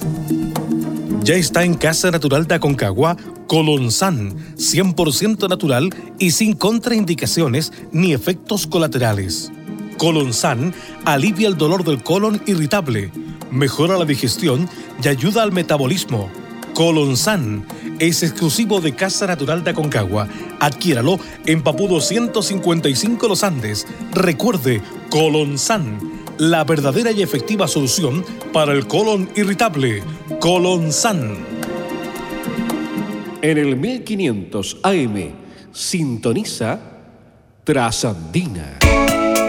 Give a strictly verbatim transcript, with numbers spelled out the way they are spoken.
Ya está en Casa Natural de Aconcagua Colonsan, cien por ciento natural y sin contraindicaciones ni efectos colaterales. Colonsan alivia el dolor del colon irritable, mejora la digestión y ayuda al metabolismo. Colonsan es exclusivo de Casa Natural de Aconcagua. Adquiéralo en Papudo ciento cincuenta y cinco Los Andes. Recuerde, Colonsan, la verdadera y efectiva solución para el colon irritable. Colonsan. En el mil quinientos A M, sintoniza Trasandina.